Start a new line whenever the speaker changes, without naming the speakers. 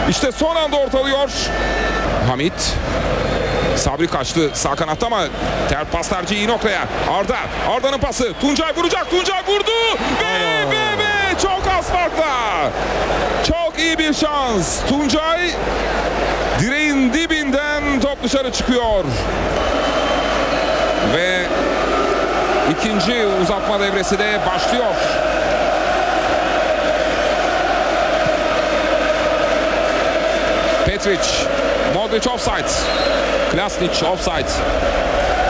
İşte son anda ortalıyor. Hamit. Sabri kaçtı sağ kanatta ama pas tercihi iyi noktaya. Arda. Arda'nın pası. Tuncay vuracak. Tuncay vurdu. Ve çok az farkla. Çok iyi bir şans. Tuncay direğin dibinden top dışarı çıkıyor. Ve ikinci uzatma devresi de başlıyor. Petric. Modric offside. Krasnić offside.